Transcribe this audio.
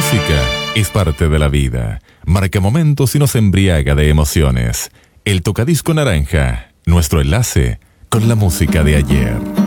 música es parte de la vida. Marca momentos y nos embriaga de emociones. El Tocadisco Naranja, nuestro enlace con la música de ayer.